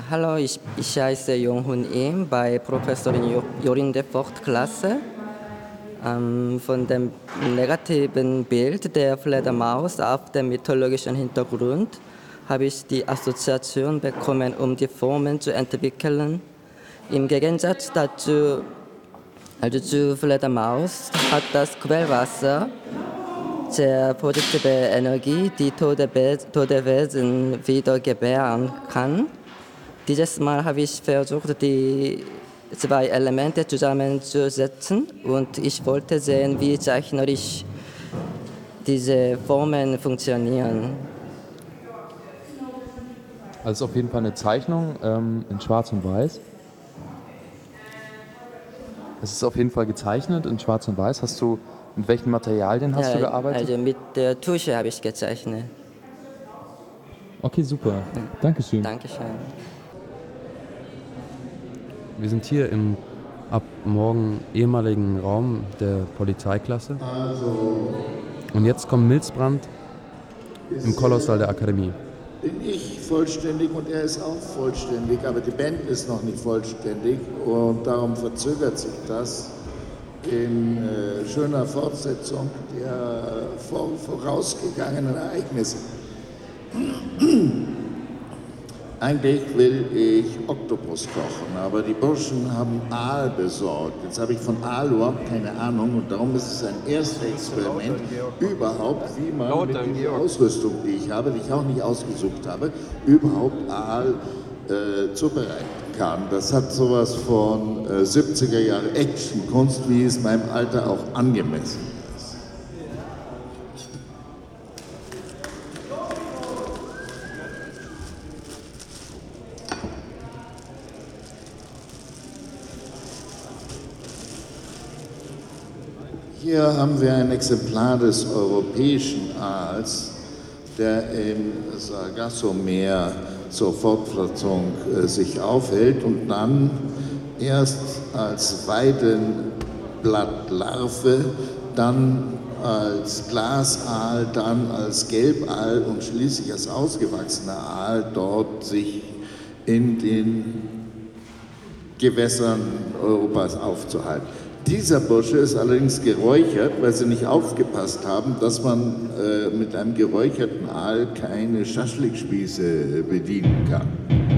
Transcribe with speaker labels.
Speaker 1: Hallo, ich heiße Jong-Hun Im bei Professorin Jorinde Vogt-Klasse. Von dem negativen Bild der Fledermaus auf dem mythologischen Hintergrund habe ich die Assoziation bekommen, um die Formen zu entwickeln. Im Gegensatz dazu, also zur Fledermaus, hat das Quellwasser sehr positive Energie, die tote Wesen wieder gebären kann. Dieses Mal habe ich versucht, die zwei Elemente zusammenzusetzen und ich wollte sehen, wie zeichnerisch diese Formen funktionieren.
Speaker 2: Also auf jeden Fall eine Zeichnung in Schwarz und Weiß. Es ist auf jeden Fall gezeichnet in Schwarz und Weiß. Mit welchen Materialien hast du gearbeitet?
Speaker 1: Also mit der Tusche habe ich gezeichnet.
Speaker 2: Okay, super. Dankeschön.
Speaker 1: Dankeschön.
Speaker 2: Wir sind hier im ab morgen ehemaligen Raum der Polizeiklasse. Und jetzt kommt Milzbrand im Kolossaal der Akademie.
Speaker 3: Bin ich vollständig und er ist auch vollständig, aber die Band ist noch nicht vollständig und darum verzögert sich das in schöner Fortsetzung der vorausgegangenen Ereignisse. Eigentlich will ich Oktopus kochen, aber die Burschen haben Aal besorgt. Jetzt habe ich von Aal überhaupt keine Ahnung und darum ist es ein erstes Experiment überhaupt, wie man mit dieser Ausrüstung, die ich habe, die ich auch nicht ausgesucht habe, überhaupt Aal zubereiten kann. Das hat sowas von 70er Jahre Actionkunst, wie es meinem Alter auch angemessen ist. Hier haben wir ein Exemplar des europäischen Aals, der im Sargassomeer zur Fortpflanzung sich aufhält und dann erst als Weidenblattlarve, dann als Glasaal, dann als Gelbaal und schließlich als ausgewachsener Aal dort sich in den Gewässern Europas aufzuhalten. Dieser Bursche ist allerdings geräuchert, weil sie nicht aufgepasst haben, dass man mit einem geräucherten Aal keine Schaschlikspieße bedienen kann.